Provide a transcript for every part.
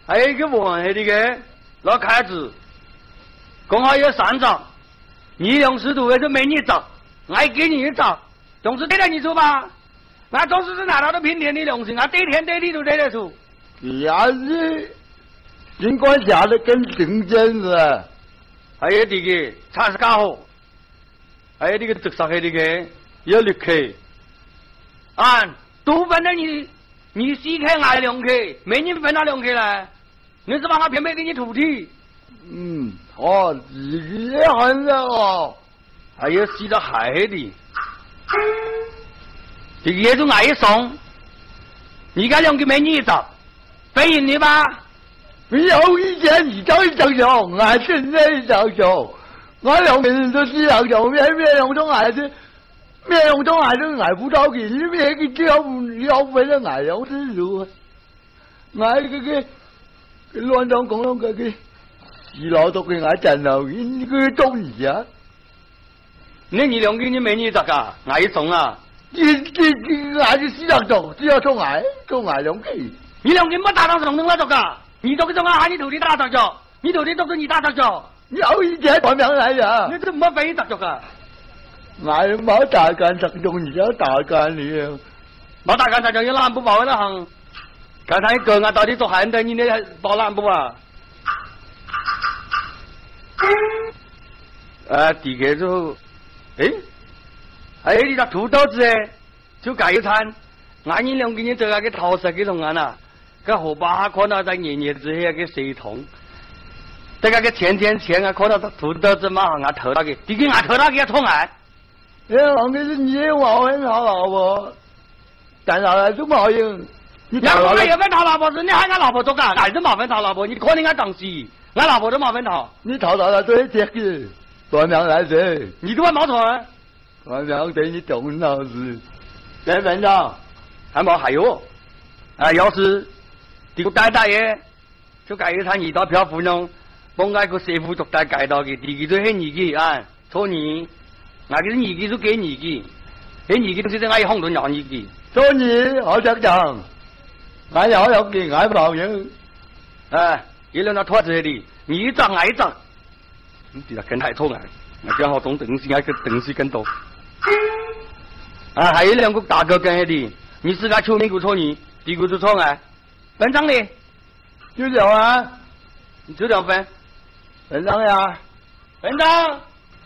还有一个问那个老开子，刚好有3张，你用适度的就没你张，俺给你一张，总是对得你出吧？俺总是拿到的平天的良心，俺对天对地都对得出。 也是，尽管下的跟正经是。 还有这个菜是干好，还有这个直上的这个有6克，俺多分了你4克俺2克，没你分了2克了，你是把我偏偏给你徒弟。 哦，自己很了哦， 还有洗到海的，这个也是俺一送，你家2个没你找，分赢你吧。 没有以前你找一张球，俺现在一张球，我2个人都是张球，面用中还是面用中还是俺不着急，你别个要分了俺要是如何，俺这个乱中共同这个洗脑都给俺占了，你个中你啊！ 那你2个你没你咋个？俺一送啊！ 你俺是洗脑中，只要中俺2个， 你2个没打到送了咋个？你这个中啊，喊你徒弟打着脚，你徒弟都是你打着脚。 你有以前怎么样来呀？ 你这没分打脚个？ 俺没打干成中，你要打干你， 没打干打脚，你懒不包了行？刚才哥俺到底做汉的，你那包懒不啊？第个之后，还有你个土豆子就盖一餐，俺你2个人这个桃色给弄完了。个河巴可能在年之后给谁痛？这个天啊，可能土豆子马上俺偷那个，你给俺偷那个痛啊！ 王哥是你我问他老婆，但是还是没用。 你老婆也问他老婆是你喊俺老婆做干，还是没问他老婆？你可能俺当时，俺老婆都没问他。 你偷到了对这个，断命来着。 你给我冒错啊！ 断命对你动脑子。 来文章，还有，要是。这个大爷就盖一餐2道漂糊弄，帮俺个师傅就带盖到的，第2个就很2个啊，错你，俺个是2个就给2个，给2个就是俺一红都让2个， 错你好想讲，俺要给俺朋友， 一轮到拖这里，你一张俺一张，你这个跟太错俺刚好懂东西，俺个东西更多，还有2个大哥跟的，你是俺球迷个错你，第2个就错俺。分账的， 就2啊， 你就2分， 分账呀， 分账，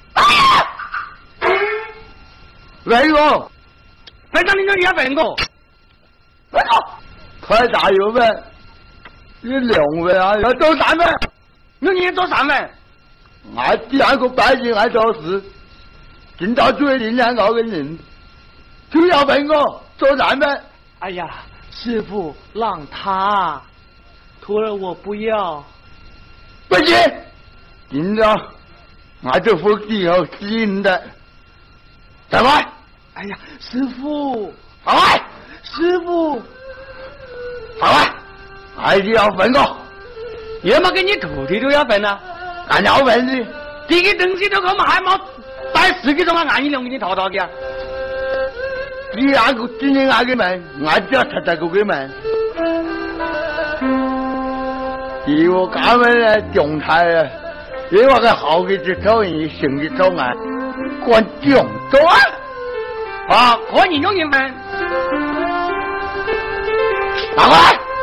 分我， 分账你就也分我， 分我，快打油分，你2分啊，要做3分， 那你做3分， 俺第2个百姓俺做事，今朝最领2个人，就要分我做3分， 哎呀。师傅，让他，徒儿我不要。 不行，今朝俺就付以后新的，再来。 哎呀，师傅， 好来， 师傅， 好来，还是要分我。 要么给你徒弟都要分啊， 俺要分的， 这个东西都我们还没带10个钟啊，俺一2个你淘淘的。 今年俺个门，俺就要他这个门。以我家门来种菜啊，因为我个好的就抽人，行的抽俺，管种走啊！ 可你用1分， 拿过来。